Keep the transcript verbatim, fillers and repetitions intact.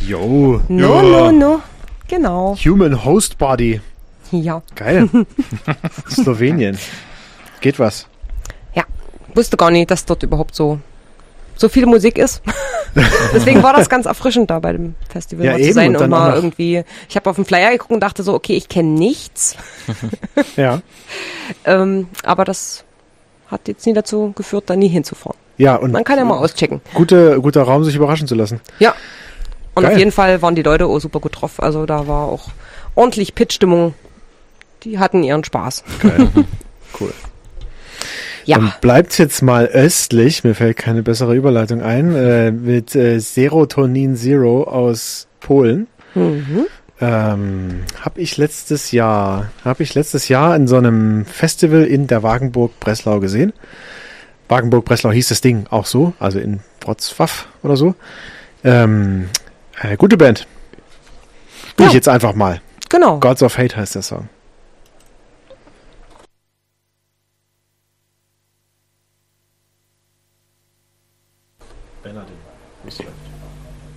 Jo. No, ja. no, no. Genau. Human Host Body. Ja. Geil. Slowenien. Geht was. Ja. Wusste gar nicht, dass dort überhaupt so, so viel Musik ist. Deswegen war das ganz erfrischend da bei dem Festival Ja, mal eben, zu sein und und, dann mal auch noch- irgendwie. Ich habe auf den Flyer geguckt und dachte so, okay, ich kenne nichts. Ja. Ähm, aber das hat jetzt nie dazu geführt, da nie hinzufahren. Ja, und Man kann ja mal auschecken. gute, guter Raum, sich überraschen zu lassen. Ja. Und Geil. auf jeden Fall waren die Leute auch super gut drauf. Also da war auch ordentlich Pitch-Stimmung. Die hatten ihren Spaß. Geil. Cool. Ja. Dann bleibt jetzt mal östlich, mir fällt keine bessere Überleitung ein, äh, mit äh, Serotonin Zero aus Polen. Mhm. Ähm, habe ich letztes Jahr, habe ich letztes Jahr in so einem Festival in der Wagenburg Breslau gesehen. Wagenburg Breslau hieß das Ding auch so, also in Wrocław oder so. Ähm, äh, gute Band. Spiel ich Ja. jetzt einfach mal. Genau. Gods of Hate heißt der Song. Bernardin, wie es läuft.